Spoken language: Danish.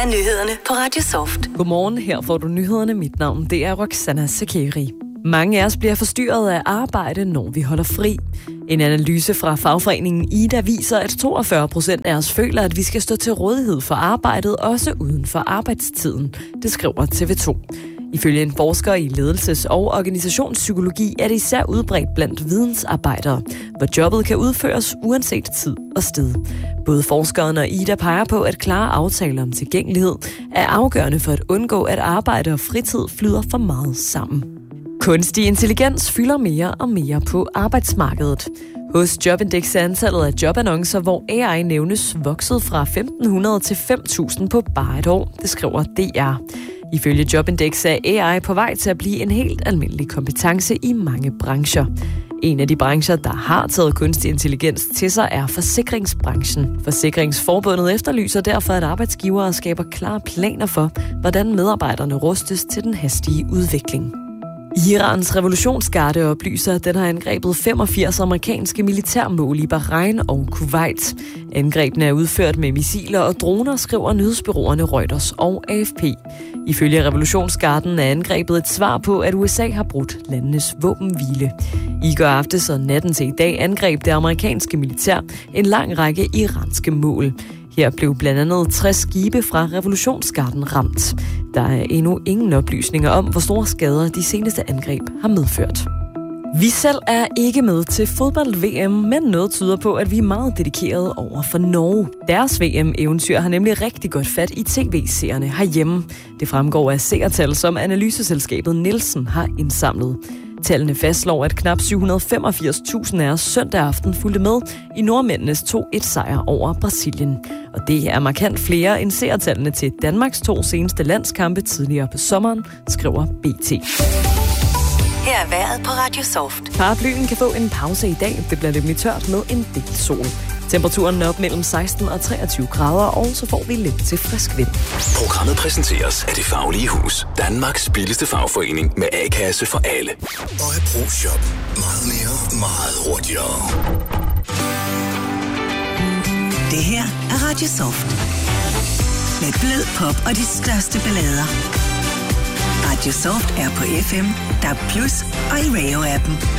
er nyhederne på Radio Soft. Godmorgen, her får du nyhederne. Mit navn, det er Roxana Sakeri. Mange af os bliver forstyrret af arbejde, når vi holder fri. En analyse fra fagforeningen Ida viser, at 42% af os føler, at vi skal stå til rådighed for arbejdet, også uden for arbejdstiden. Det skriver TV2. Ifølge en forsker i ledelses- og organisationspsykologi er det især udbredt blandt vidensarbejdere, hvor jobbet kan udføres uanset tid og sted. Både forskeren og Ida peger på, at klare aftaler om tilgængelighed er afgørende for at undgå, at arbejde og fritid flyder for meget sammen. Kunstig intelligens fylder mere og mere på arbejdsmarkedet. Hos Jobindex er antallet af jobannoncer, hvor AI nævnes, vokset fra 1.500 til 5.000 på bare et år, det skriver DR. Ifølge Jobindex er AI på vej til at blive en helt almindelig kompetence i mange brancher. En af de brancher, der har taget kunstig intelligens til sig, er forsikringsbranchen. Forsikringsforbundet efterlyser derfor, at arbejdsgivere skaber klare planer for, hvordan medarbejderne rustes til den hastige udvikling. Irans revolutionsgarde oplyser, at den har angrebet 85 amerikanske militærmål i Bahrain og Kuwait. Angrebene er udført med missiler og droner, skriver nyhedsbureauerne Reuters og AFP. Ifølge revolutionsgarden er angrebet et svar på, at USA har brudt landenes våbenhvile. I går aftes og natten til i dag angreb det amerikanske militær en lang række iranske mål. Her blev blandt andet 60 skibe fra revolutionsgarden ramt. Der er endnu ingen oplysninger om, hvor store skader de seneste angreb har medført. Vi selv er ikke med til fodbold-VM, men noget tyder på, at vi er meget dedikerede over for Norge. Deres VM-eventyr har nemlig rigtig godt fat i tv-seerne herhjemme. Det fremgår af seertal, som analyseselskabet Nielsen har indsamlet. Tallene fastslår, at knap 785.000 af os søndag aften fulgte med i nordmændenes 2-1-sejr over Brasilien. Og det er markant flere end seertallene til Danmarks 2 seneste landskampe tidligere på sommeren, skriver BT. Her er vejret på Radio Soft. Paraplyen kan få en pause i dag. Det bliver lidt tørt med en del sol. Temperaturen er op mellem 16 og 23 grader, og så får vi lidt til frisk vind. Programmet præsenteres af Det Faglige Hus. Danmarks billigste fagforening med A-kasse for alle. Og et ProShop. Meget mere, meget hurtigere. Det her er Radio Soft. Med blød pop og de største ballader. Radio Soft er på FM, DAB+ og i Radio-appen.